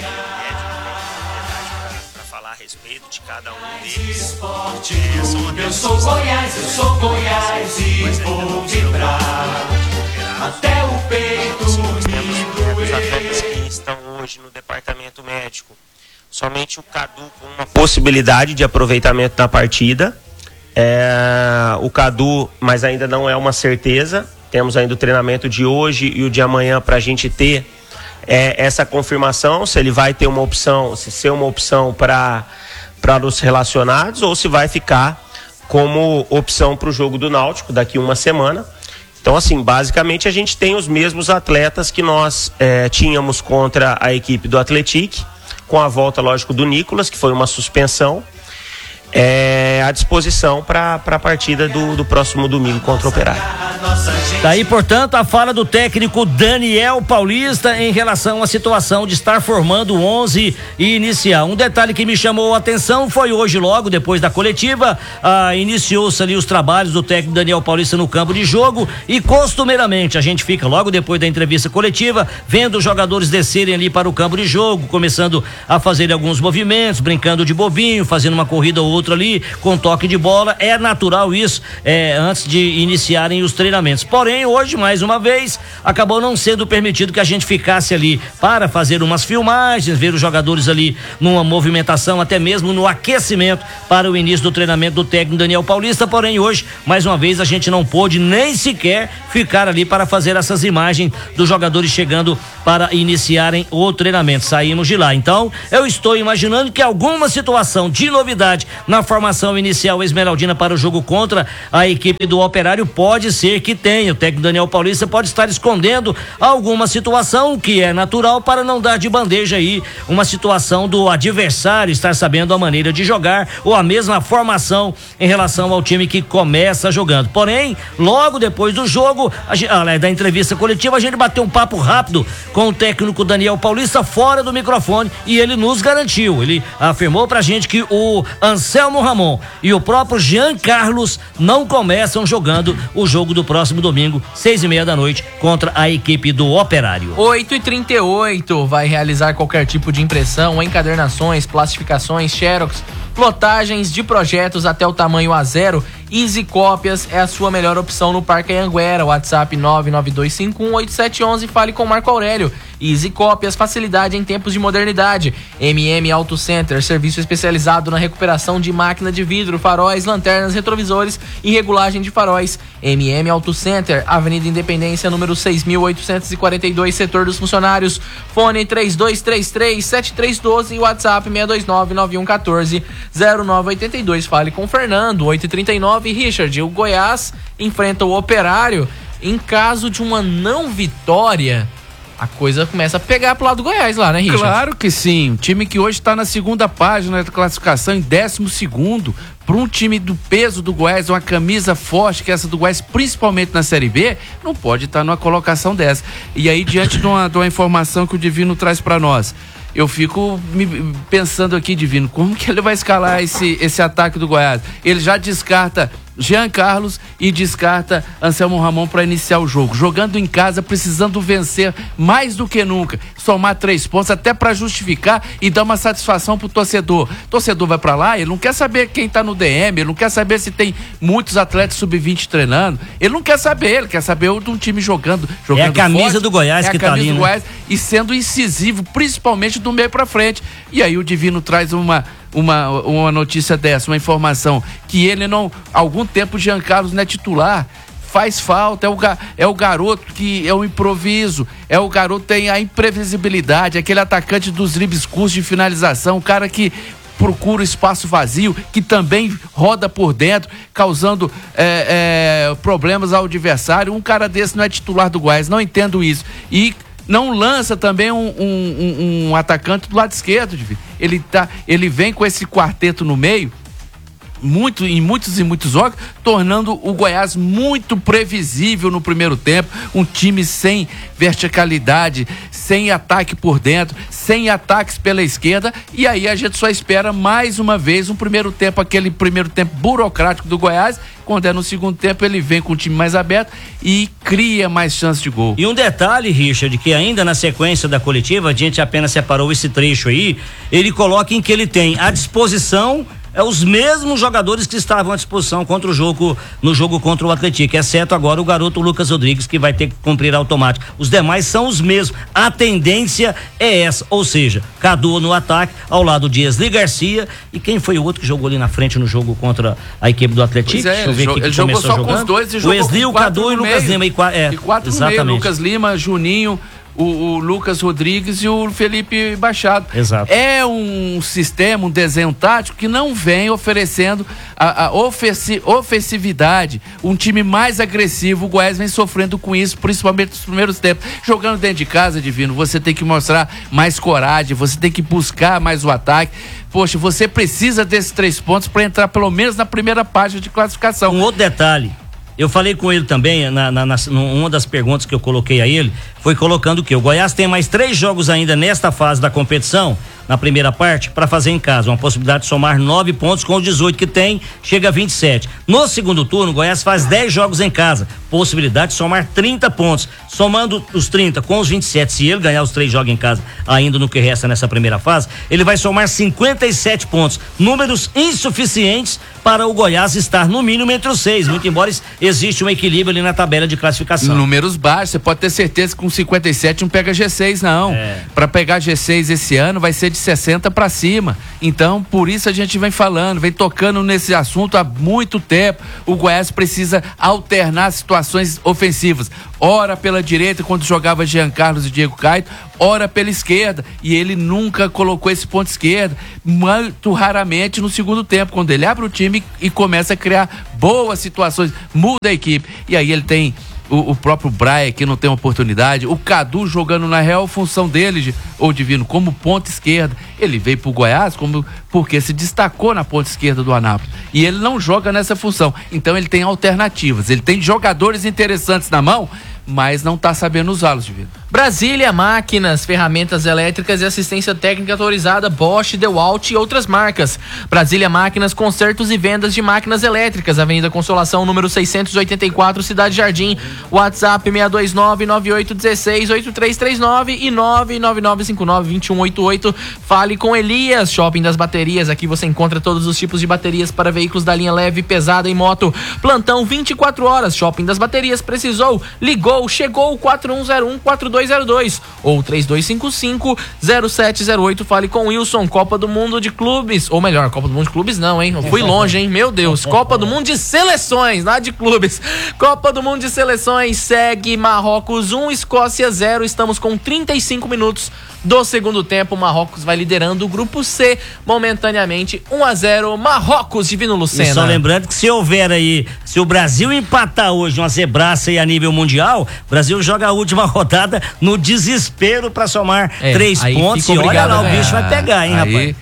para falar a respeito de cada um deles. Esporte Clube, eu sou Goiás, eu sou Goiás e vou vibrar até o peito. Nós temos os atletas que estão hoje no departamento médico. Somente o Cadu com uma possibilidade de aproveitamento na partida. É, o Cadu, mas ainda não é uma certeza. Temos ainda o treinamento de hoje e o de amanhã para a gente ter é, essa confirmação, se ele vai ter uma opção, se ser uma opção para para os relacionados ou se vai ficar como opção para o jogo do Náutico daqui uma semana. Então, assim, basicamente a gente tem os mesmos atletas que nós é, tínhamos contra a equipe do Atlético, com a volta, lógico, do Nicolas, que foi uma suspensão, é, à disposição para a partida do, do próximo domingo contra o Operário. Tá aí, portanto, a fala do técnico Daniel Paulista em relação à situação de estar formando o onze inicial. Um detalhe que me chamou a atenção foi hoje, logo depois da coletiva, ah, iniciou-se ali os trabalhos do técnico Daniel Paulista no campo de jogo e costumeiramente a gente fica logo depois da entrevista coletiva vendo os jogadores descerem ali para o campo de jogo, começando a fazer alguns movimentos, brincando de bobinho, fazendo uma corrida ou outra ali com toque de bola. É natural isso, é, antes de iniciarem os treinamentos. Porém, hoje, mais uma vez, acabou não sendo permitido que a gente ficasse ali para fazer umas filmagens, ver os jogadores ali numa movimentação, até mesmo no aquecimento para o início do treinamento do técnico Daniel Paulista. Porém, hoje, mais uma vez, a gente não pôde nem sequer ficar ali para fazer essas imagens dos jogadores chegando para iniciarem o treinamento. Saímos de lá. Então, eu estou imaginando que alguma situação de novidade na formação inicial esmeraldina para o jogo contra a equipe do Operário pode ser que tenha. O técnico Daniel Paulista pode estar escondendo alguma situação que é natural para não dar de bandeja aí uma situação do adversário estar sabendo a maneira de jogar ou a mesma formação em relação ao time que começa jogando. Porém, logo depois do jogo, a, da entrevista coletiva, a gente bateu um papo rápido com o técnico Daniel Paulista fora do microfone e ele nos garantiu, ele afirmou pra gente que o Anselmo Ramon e o próprio Jean Carlos não começam jogando o jogo do próximo domingo, seis e meia da noite, contra a equipe do Operário. oito e trinta e oito, vai realizar qualquer tipo de impressão, encadernações, plastificações, xerox, plotagens de projetos até o tamanho A zero. Easy Cópias é a sua melhor opção no Parque Anhanguera. WhatsApp nove nove dois cinco um oito sete um um, fale com Marco Aurélio. Easy Cópias, facilidade em tempos de modernidade. M M Auto Center, serviço especializado na recuperação de máquina de vidro, faróis, lanternas, retrovisores e regulagem de faróis. M M Auto Center, Avenida Independência, número seis mil oitocentos e quarenta e dois, setor dos funcionários. Fone três dois três três, sete três um dois e WhatsApp seis dois nove nove um um quatro zero nove oito dois. Fale com Fernando. Oito e trinta e nove. Richard, o Goiás enfrenta o Operário. Em caso de uma não vitória, a coisa começa a pegar pro lado do Goiás lá, né, Richard? Claro que sim. O time que hoje está na segunda página da classificação, em décimo segundo, para um time do peso do Goiás, uma camisa forte que essa do Goiás, principalmente na Série B, não pode estar numa colocação dessa. E aí, diante de uma, de uma informação que o Divino traz para nós, eu fico me pensando aqui, Divino, como que ele vai escalar esse, esse ataque do Goiás? Ele já descarta Jean Carlos e descarta Anselmo Ramon para iniciar o jogo. Jogando em casa, precisando vencer mais do que nunca. Somar três pontos até para justificar e dar uma satisfação pro torcedor. O torcedor vai para lá, ele não quer saber quem tá no D M, ele não quer saber se tem muitos atletas sub vinte treinando. Ele não quer saber, ele quer saber de um time jogando, jogando É a camisa forte, do Goiás é que a tá ali, camisa do né? Goiás, e sendo incisivo, principalmente do meio para frente. E aí o Divino traz uma Uma, uma notícia dessa, uma informação, que ele não, há algum tempo Jean Carlos não é titular, faz falta, é o, é o garoto que é o improviso, é o garoto que tem a imprevisibilidade, aquele atacante dos dribles curtos de finalização, o cara que procura o espaço vazio, que também roda por dentro, causando é, é, problemas ao adversário. Um cara desse não é titular do Goiás, não entendo isso. E não lança também um, um, um, um atacante do lado esquerdo, ele, tá, ele vem com esse quarteto no meio, muito, em muitos e muitos jogos, tornando o Goiás muito previsível no primeiro tempo, um time sem verticalidade, sem ataque por dentro, sem ataques pela esquerda, e aí a gente só espera mais uma vez um primeiro tempo, aquele primeiro tempo burocrático do Goiás. Quando é no segundo tempo, ele vem com o time mais aberto e cria mais chance de gol. E um detalhe, Richard, que ainda na sequência da coletiva, a gente apenas separou esse trecho aí, ele coloca em que ele tem à disposição é os mesmos jogadores que estavam à disposição contra o jogo, no jogo contra o Atlético, exceto agora o garoto Lucas Rodrigues, que vai ter que cumprir automático. Os demais são os mesmos. A tendência é essa, ou seja, Cadu no ataque, ao lado de Esli Garcia, e quem foi o outro que jogou ali na frente no jogo contra a equipe do Atlético? Pois é, Deixa eu ver ele, aqui ele que jogou começou só jogando. com os dois e o jogou Esli, com o Cadu e o Lucas meio. Lima. E, é, e quatro exatamente. no meio, Lucas Lima, Juninho, O, o Lucas Rodrigues e o Felipe Machado. Exato. É um sistema, um desenho tático que não vem oferecendo a, a ofensi, ofensividade, um time mais agressivo. O Goiás vem sofrendo com isso, principalmente nos primeiros tempos. Jogando dentro de casa, Divino, você tem que mostrar mais coragem, você tem que buscar mais o ataque. Poxa, você precisa desses três pontos para entrar pelo menos na primeira página de classificação. Um outro detalhe, eu falei com ele também, na, na, na, uma das perguntas que eu coloquei a ele, foi colocando que o Goiás tem mais três jogos ainda nesta fase da competição, na primeira parte, para fazer em casa, uma possibilidade de somar nove pontos com os dezoito que tem, chega a vinte e sete. No segundo turno, o Goiás faz dez jogos em casa, possibilidade de somar trinta pontos, somando os trinta com os vinte e sete, se ele ganhar os três jogos em casa, ainda no que resta nessa primeira fase, ele vai somar cinquenta e sete pontos, números insuficientes para o Goiás estar no mínimo entre os seis, muito embora existe um equilíbrio ali na tabela de classificação. Números baixos, você pode ter certeza que com cinquenta e sete não pega G seis, não. É. Para pegar G seis esse ano vai ser de sessenta para cima. Então, por isso a gente vem falando, vem tocando nesse assunto há muito tempo. O Goiás precisa alternar situações ofensivas. Ora pela direita, quando jogava Jean Carlos e Diego Caetano, ora pela esquerda. E ele nunca colocou esse ponto esquerda, muito raramente no segundo tempo, quando ele abre o time e começa a criar boas situações, muda a equipe. E aí ele tem O, o próprio Braia, que não tem oportunidade, o Cadu jogando na real função dele, ou Divino, como ponta esquerda. Ele veio pro Goiás como, porque se destacou na ponta esquerda do Anápolis, e ele não joga nessa função, então ele tem alternativas, ele tem jogadores interessantes na mão, mas não tá sabendo usá-los, Divino. Brasília, máquinas, ferramentas elétricas e assistência técnica autorizada Bosch, DeWalt e outras marcas. Brasília Máquinas, consertos e vendas de máquinas elétricas. Avenida Consolação, número seiscentos e oitenta e quatro, Cidade Jardim. WhatsApp seis dois nove, nove oito um seis, oito três três nove e nove nove nove cinco nove, dois um oito oito. Fale com Elias, Shopping das Baterias. Aqui você encontra todos os tipos de baterias para veículos da linha leve, pesada e moto. Plantão vinte e quatro horas. Shopping das Baterias. Precisou? Ligou, chegou. quatro um zero um, quatro dois zero dois ou três dois cinco cinco, zero sete zero oito. Fale com Wilson. Copa do Mundo de Clubes, ou melhor, Copa do Mundo de Clubes não, hein? Eu fui longe, hein? Meu Deus. Copa do Mundo de Seleções, nada de clubes. Copa do Mundo de Seleções segue Marrocos um, Escócia zero. Estamos com trinta e cinco minutos do segundo tempo. Marrocos vai liderando o grupo C momentaneamente, um a zero Marrocos, Divino Lucena. E só lembrando que se houver aí, se o Brasil empatar hoje uma zebraça aí a nível mundial, o Brasil joga a última rodada no desespero pra somar É, três aí pontos fica e olha obrigado lá, a o ganhar. bicho vai pegar, hein, Aí, rapaz?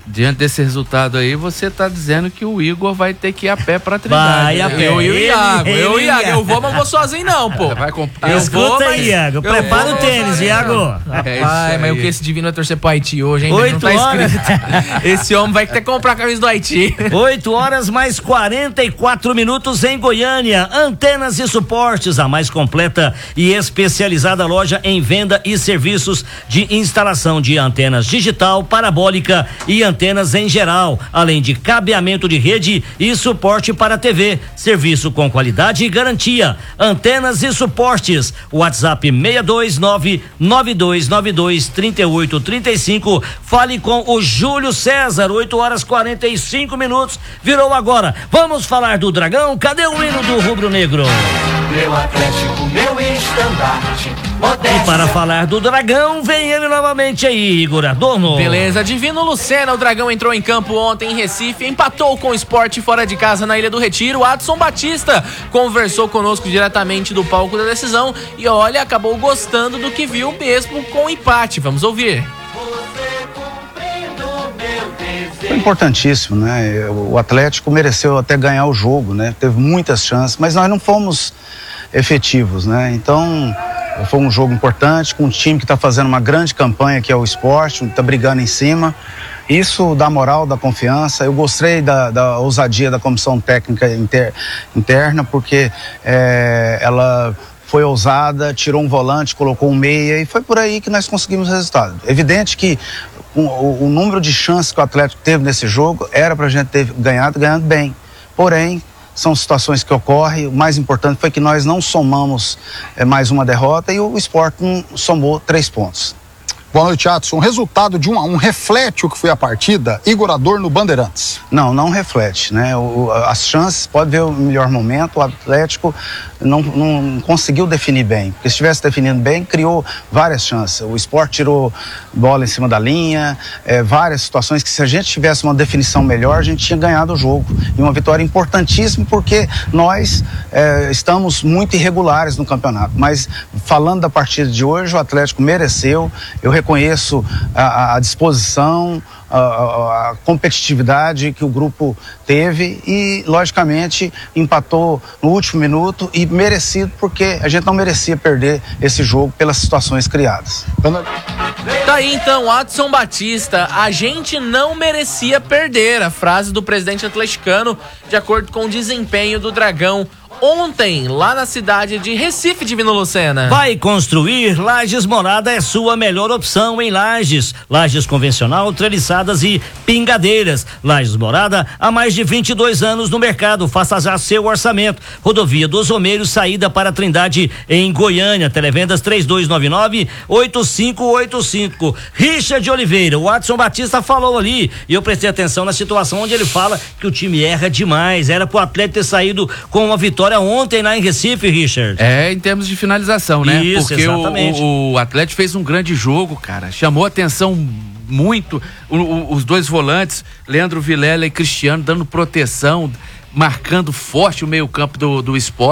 diante desse resultado aí, você tá dizendo que o Igor vai ter que ir a pé pra Trindade. Vai a né? pé. Eu e o Ele- Iago, eu e o ele- Iago. Eu vou, mas não vou sozinho não, pô. Vai comprar. Eu Escuta vou, aí, mas- Iago. eu Prepara vou, o tênis, sozinho, Iago. não. É isso Rapaz, mas aí. o que esse divino vai torcer pro Haiti hoje, hein? Oito Não tá horas. escrito. Esse homem vai ter que comprar a camisa do Haiti. oito horas mais quarenta e quatro minutos em Goiânia. Antenas e Suportes, a mais completa e especializada loja em venda e serviços de instalação de antenas digital, parabólica e antenas em geral, além de cabeamento de rede e suporte para T V. Serviço com qualidade e garantia. Antenas e Suportes. WhatsApp seis dois nove, nove dois nove dois, três oito três cinco. Fale com o Júlio César. oito horas quarenta e cinco minutos. Virou agora. Vamos falar do Dragão? Cadê o hino do Rubro Negro? Meu Atlético, meu estandarte, E modéstia. para falar do Dragão, vem ele novamente aí, Igor Adorno. Beleza, Divino Lucena, o Dragão entrou em campo ontem em Recife, empatou com o Sport fora de casa na Ilha do Retiro. Adson Batista conversou conosco diretamente do palco da decisão e olha, acabou gostando do que viu mesmo com o empate. Vamos ouvir. Foi importantíssimo, né? O Atlético mereceu até ganhar o jogo, né? Teve muitas chances, mas nós não fomos efetivos, né? Então, foi um jogo importante com um time que está fazendo uma grande campanha, que é o Sport, está brigando em cima. Isso dá moral, dá confiança. Eu gostei da, da ousadia da comissão técnica inter, interna, porque é, ela foi ousada, tirou um volante, colocou um meia e foi por aí que nós conseguimos o resultado. Evidente que o, o, o número de chances que o Atlético teve nesse jogo era para a gente ter ganhado, ganhando bem. Porém, são situações que ocorrem. O mais importante foi que nós não somamos é, mais uma derrota e o Sport não somou três pontos. Boa noite, Adson. O resultado de um a um reflete o que foi a partida? Igor Adorno, Bandeirantes. Não, não reflete, né? O, as chances, pode ver o melhor momento, o Atlético não, não conseguiu definir bem. Porque se estivesse definindo bem, criou várias chances. O Sport tirou bola em cima da linha, é, várias situações que se a gente tivesse uma definição melhor, a gente tinha ganhado o jogo. E uma vitória importantíssima porque nós é, estamos muito irregulares no campeonato. Mas falando da partida de hoje, o Atlético mereceu. Eu reconheço a, a disposição, a, a, a competitividade que o grupo teve e, logicamente, empatou no último minuto e merecido, porque a gente não merecia perder esse jogo pelas situações criadas. Tá aí então, Adson Batista, a gente não merecia perder, a frase do presidente atleticano, de acordo com o desempenho do Dragão ontem, lá na cidade de Recife, Divino Lucena. Vai construir? Lajes Morada é sua melhor opção em Lajes. Lajes convencional, treliçadas e pingadeiras. Lajes Morada há mais de vinte e dois anos no mercado. Faça já seu orçamento. Rodovia dos Homeiros, saída para Trindade em Goiânia. Televendas três dois nove nove, oito cinco oito cinco. Richard Oliveira, o Adson Batista falou ali e eu prestei atenção na situação onde ele fala que o time erra demais. Era pro Atlético ter saído com uma vitória ontem lá em Recife, Richard. É, em termos de finalização, né? Isso, Porque exatamente. o, o Atlético fez um grande jogo, cara. Chamou atenção muito. O, o, os dois volantes, Leandro Vilela e Cristiano, dando proteção, marcando forte o meio-campo do, do Sport.